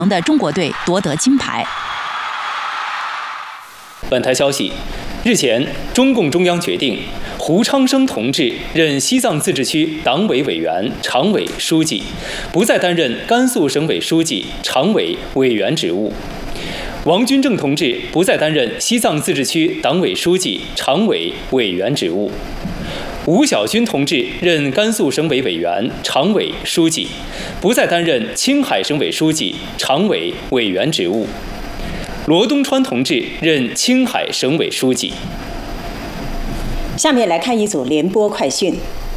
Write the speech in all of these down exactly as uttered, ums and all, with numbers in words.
的中国队夺得金牌。 本台消息，日前，中共中央决定胡昌生同志任西藏自治区党委委员、常委、书记，不再担任甘肃省委书记、常委、委员职务。王军正同志不再担任西藏自治区党委书记、常委、委员职务。吴小军同志任甘肃省委委员、常委、书记，不再担任青海省委书记、常委、委员职务。罗东川同志任青海省委书记。 下面来看一组联播快讯。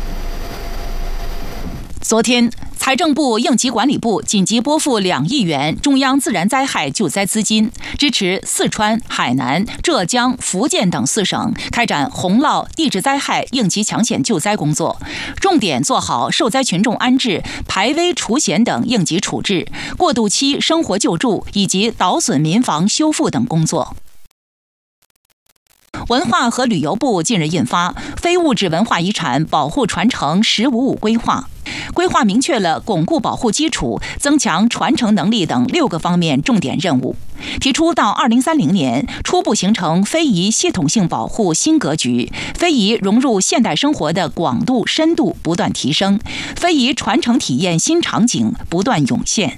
昨天，财政部应急管理部紧急拨付两亿元中央自然灾害救灾资金，支持四川、海南、浙江、福建等四省开展洪涝、地质灾害应急抢险救灾工作，重点做好受灾群众安置、排危除险等应急处置、过渡期生活救助以及倒损民房修复等工作。文化和旅游部近日印发《非物质文化遗产保护传承“十五五”规划》，规划明确了巩固保护基础、增强传承能力等六个方面重点任务，提出到二零三零年初步形成非遗系统性保护新格局，非遗融入现代生活的广度、深度不断提升，非遗传承体验新场景不断涌现。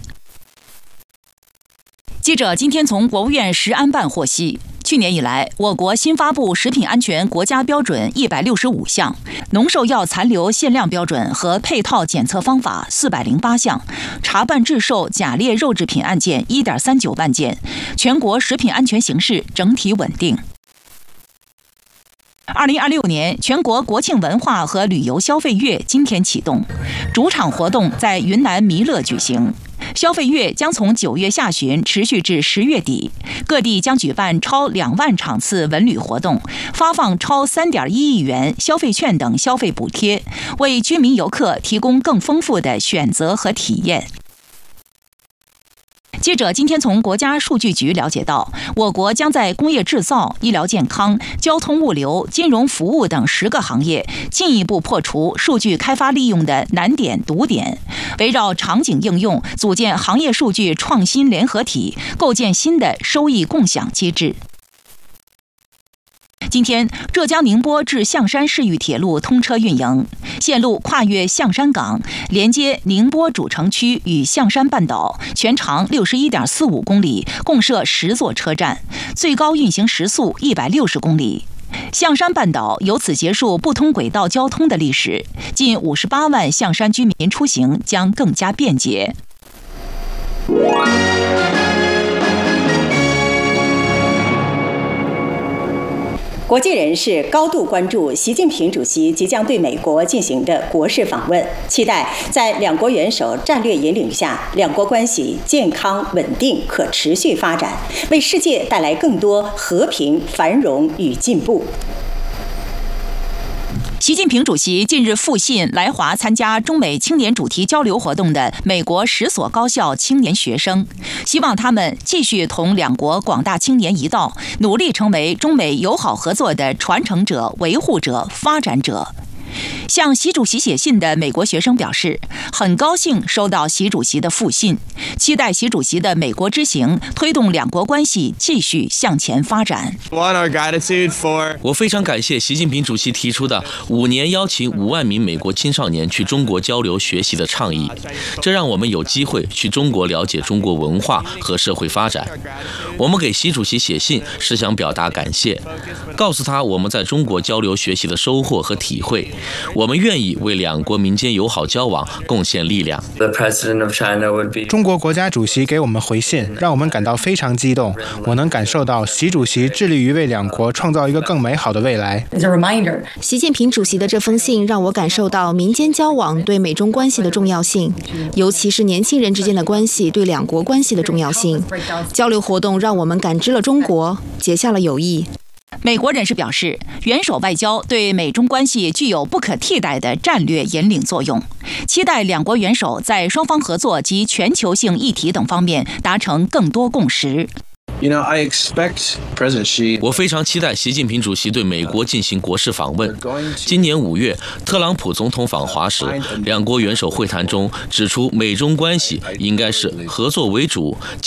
记者今天从国务院食安办获悉，去年以来，我国新发布食品安全国家标准一百六十五项，农兽药残留限量标准和配套检测方法四百零八项，查办制售假劣肉制品案件一点三九万件，全国食品安全形势整体稳定。二零二六年全国国庆文化和旅游消费月今天启动，主场活动在云南弥勒举行。消费月将从九月下旬持续至十月底，各地将举办超两万场次文旅活动，发放超三点一亿元消费券等消费补贴，为居民游客提供更丰富的选择和体验。记者今天从国家数据局了解到，我国将在工业制造、医疗健康、交通物流、金融服务等十个行业进一步破除数据开发利用的难点堵点，围绕场景应用，组建行业数据创新联合体，构建新的收益共享机制。今天，浙江宁波至象山市域铁路通车运营，线路跨越象山港，连接宁波主城区与象山半岛，全长六十一点四五公里，共设十座车站，最高运行时速一百六十公里。象山半岛由此结束不通轨道交通的历史，近五十八万象山居民出行将更加便捷。 国际人士高度关注习近平主席即将对美国进行的国事访问，期待在两国元首战略引领下，两国关系健康、稳定、可持续发展，为世界带来更多和平、繁荣与进步。 习近平主席近日复信来华参加中美青年主题交流活动的美国十所高校青年学生，希望他们继续同两国广大青年一道，努力成为中美友好合作的传承者、维护者、发展者。向习主席写信的美国学生表示，很高兴收到习主席的复信，期待习主席的美国之行推动两国关系继续向前发展。 我非常感谢习近平主席提出的五年邀请五万名美国青少年去中国交流学习的倡议，这让我们有机会去中国了解中国文化和社会发展。我们给习主席写信是想表达感谢，告诉他我们在中国交流学习的收获和体会，我们愿意为两国民间友好交往贡献力量。 中国国家主席给我们回信，让我们感到非常激动。我能感受到习主席致力于为两国创造一个更美好的未来。 习近平主席的这封信让我感受到民间交往对美中关系的重要性，尤其是年轻人之间的关系对两国关系的重要性。交流活动让我们感知了中国，结下了友谊。 美国人士表示，元首外交对美中关系具有不可替代的战略引领作用，期待两国元首在双方合作及全球性议题等方面达成更多共识。 我非常期待习近平主席对美国进行国事访问。今年五月，特朗普总统访华时，两国元首会谈中指出，美中关系应该是合作为主。